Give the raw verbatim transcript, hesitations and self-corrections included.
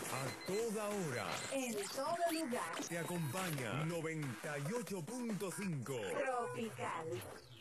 A toda hora. En todo lugar. Te acompaña noventa y ocho punto cinco. Tropical.